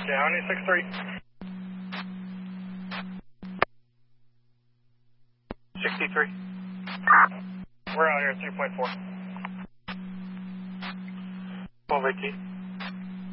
County 63. 63. We're out here at 3.4. 1218.